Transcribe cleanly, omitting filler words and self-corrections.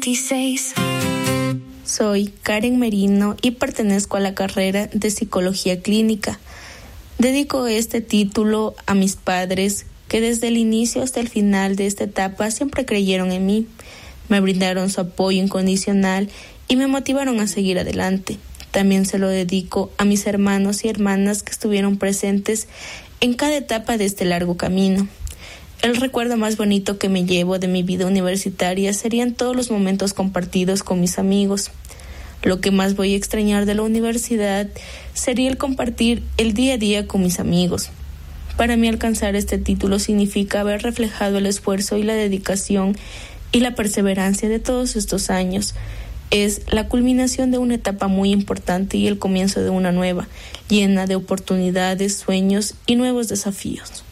16. Soy Karen Merino y pertenezco a la carrera de Psicología Clínica. Dedico este título a mis padres que desde el inicio hasta el final de esta etapa siempre creyeron en mí, me brindaron su apoyo incondicional y me motivaron a seguir adelante. También se lo dedico a mis hermanos y hermanas que estuvieron presentes en cada etapa de este largo camino. El recuerdo más bonito que me llevo de mi vida universitaria serían todos los momentos compartidos con mis amigos. Lo que más voy a extrañar de la universidad sería el compartir el día a día con mis amigos. Para mí alcanzar este título significa haber reflejado el esfuerzo y la dedicación y la perseverancia de todos estos años. Es la culminación de una etapa muy importante y el comienzo de una nueva, llena de oportunidades, sueños y nuevos desafíos.